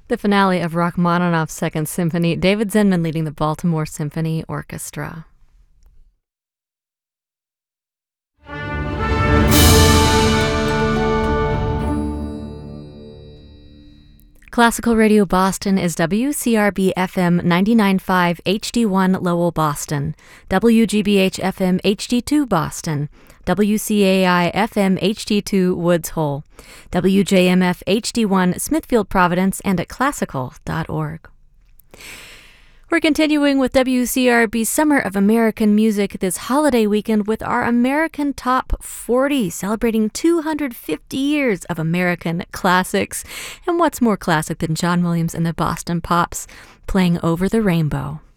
The finale of Rachmaninoff's Second Symphony, David Zinman leading the Baltimore Symphony Orchestra. Classical Radio Boston is WCRB FM 99.5 HD1 Lowell, Boston, WGBH FM HD2 Boston, WCAI FM HD2 Woods Hole, WJMF HD1 Smithfield Providence, and at classical.org. We're continuing with WCRB's Summer of American Music this holiday weekend with our American Top 40, celebrating 250 years of American classics. And what's more classic than John Williams and the Boston Pops playing Over the Rainbow?